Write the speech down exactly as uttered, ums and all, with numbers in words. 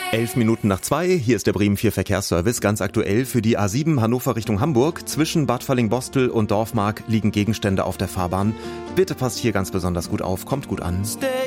Elf Minuten nach zwei, hier ist der Bremen vier Verkehrsservice. Ganz aktuell für die A sieben Hannover Richtung Hamburg. Zwischen Bad Fallingbostel und Dorfmark liegen Gegenstände auf der Fahrbahn. Bitte passt hier ganz besonders gut auf, kommt gut an.